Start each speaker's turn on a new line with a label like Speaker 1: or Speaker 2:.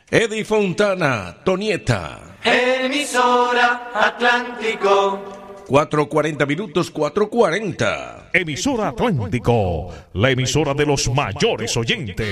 Speaker 1: Eddie Fontana, Tonieta.
Speaker 2: Emisora Atlántico.
Speaker 1: 4:40 minutos, 4:40.
Speaker 3: Emisora Atlántico, la emisora de los mayores oyentes.